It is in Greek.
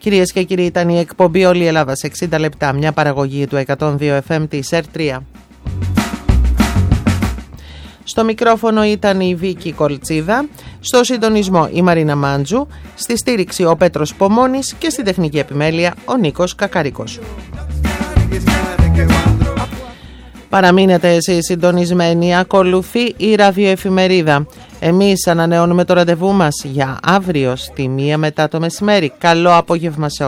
Κυρίες και κύριοι, ήταν η εκπομπή Όλη η Ελλάδα σε 60 λεπτά, μια παραγωγή του 102 FM της ΕΡΤ3. Στο μικρόφωνο ήταν η Βίκη Κολτσίδα, στο συντονισμό η Μαρίνα Μάντζου, στη στήριξη ο Πέτρος Πομώνης και στη τεχνική επιμέλεια ο Νίκος Κακαρίκος. Παραμείνετε εσείς συντονισμένοι, ακολουθεί η ραδιοεφημερίδα. Εμείς ανανεώνουμε το ραντεβού μας για αύριο στη 1 μετά το μεσημέρι. Καλό απόγευμα σε όλους.